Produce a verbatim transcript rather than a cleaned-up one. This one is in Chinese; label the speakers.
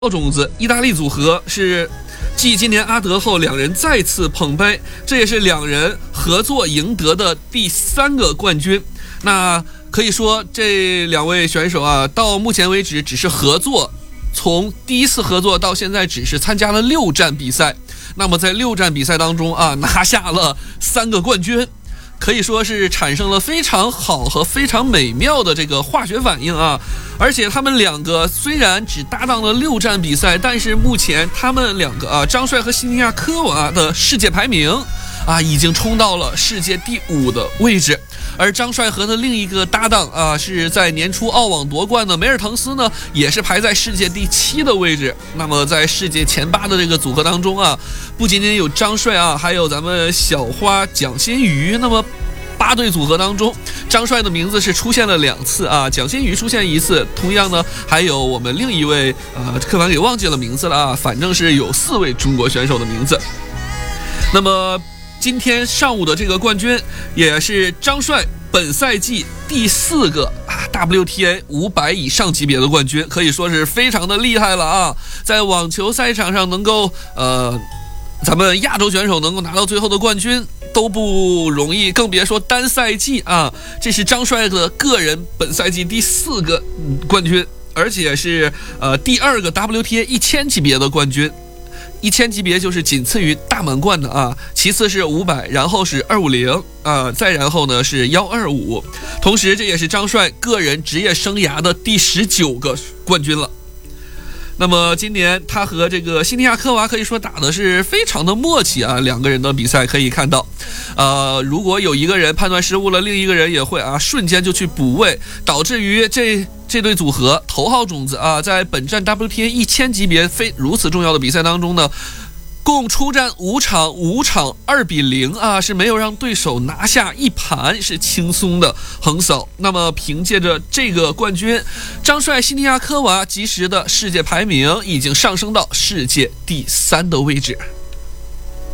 Speaker 1: 种子意大利组合是继今年阿德后，两人再次捧杯，这也是两人合作赢得的第三个冠军。那可以说这两位选手啊，到目前为止只是合作，从第一次合作到现在只是参加了六站比赛。那么在六站比赛当中啊，拿下了三个冠军。可以说是产生了非常好和非常美妙的这个化学反应啊！而且他们两个虽然只搭档了六站比赛，但是目前他们两个啊，张帅和西尼亚科娃的世界排名啊，已经冲到了世界第五的位置。而张帅和的另一个搭档啊，是在年初澳网夺冠的梅尔滕斯呢，也是排在世界第七的位置。那么在世界前八的这个组合当中啊，不仅仅有张帅啊，还有咱们小花蒋欣瑜。那么八对组合当中，张帅的名字是出现了两次啊，蒋欣瑜出现一次。同样呢，还有我们另一位呃，柯凡给忘记了名字了啊，反正是有四位中国选手的名字。那么今天上午的这个冠军也是张帅本赛季第四个啊 W T A 五百以上级别的冠军，可以说是非常的厉害了啊！在网球赛场上能够呃，咱们亚洲选手能够拿到最后的冠军都不容易，更别说单赛季啊！这是张帅的个人本赛季第四个冠军，而且是呃第二个 W T A 一千级别的冠军。一千级别就是仅次于大满贯的啊，其次是五百，然后是二五零啊，再然后呢是一二五。同时，这也是张帅个人职业生涯的第十九个冠军了。那么今年他和这个西尼亚科娃可以说打的是非常的默契啊，两个人的比赛可以看到，呃，如果有一个人判断失误了，另一个人也会啊瞬间就去补位，导致于这这对组合头号种子啊，在本站 W T A 一千级别非如此重要的比赛当中呢，共出战五场，五场二比零啊，是没有让对手拿下一盘，是轻松的横扫。那么凭借着这个冠军，张帅西尼亚科娃及时的世界排名已经上升到世界第三的位置。